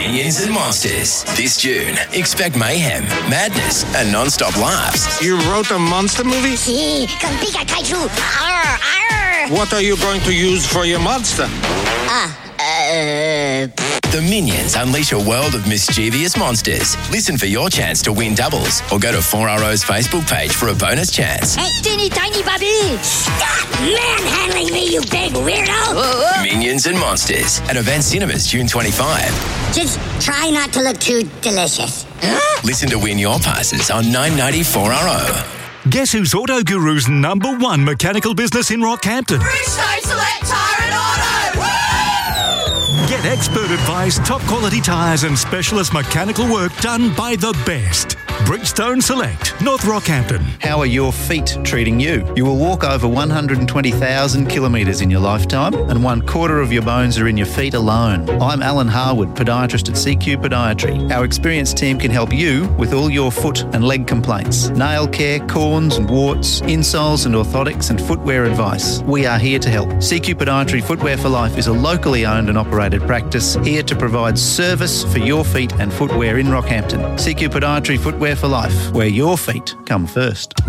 Minions and Monsters. This June, expect mayhem, madness, and non-stop laughs. You wrote a monster movie? Sí, con pica kaiju. Arr, arr. What are you going to use for your monster? The Minions unleash a world of mischievous monsters. Listen for your chance to win doubles or go to 4RO's Facebook page for a bonus chance. Hey, teeny tiny Bobby! Stop manhandling me, you big weirdo! Minions and Monsters at Event Cinemas June 25. Just try not to look too delicious. Listen to win your passes on 990 4RO. Guess who's Auto Guru's #1 mechanical business in Rockhampton? Bridgestone Select Tyre and Auto! Woo! Get expert advice, top quality tyres and specialist mechanical work done by the best. Bridgestone Select, North Rockhampton. How are your feet treating you? You will walk over 120,000 kilometres in your lifetime, and 1/4 of your bones are in your feet alone. I'm Alan Harwood, podiatrist at CQ Podiatry. Our experienced team can help you with all your foot and leg complaints, nail care, corns and warts, insoles and orthotics and footwear advice. We are here to help. CQ Podiatry Footwear for Life is a locally owned and operated practice here to provide service for your feet and footwear in Rockhampton. CQ Podiatry Footwear for Life, where your feet come first.